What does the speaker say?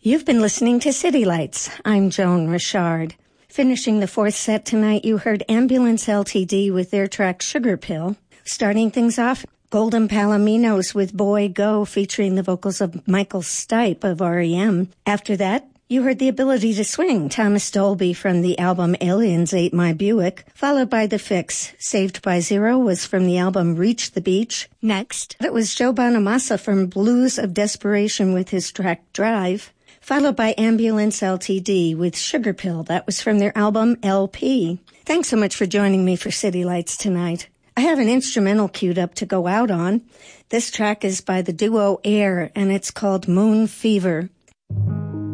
You've been listening to City Lights. I'm Joan Richard. Finishing the fourth set tonight, you heard Ambulance LTD with their track Sugar Pill. Starting things off, Golden Palominos with Boy Go, featuring the vocals of Michael Stipe of R.E.M. After that, you heard The Ability to Swing, Thomas Dolby from the album Aliens Ate My Buick, followed by The Fix. Saved by Zero was from the album Reach the Beach. Next, it was Joe Bonamassa from Blues of Desperation with his track Drive, followed by Ambulance LTD with Sugar Pill. That was from their album LP. Thanks so much for joining me for City Lights tonight. I have an instrumental queued up to go out on. This track is by the duo Air, and it's called Moon Fever.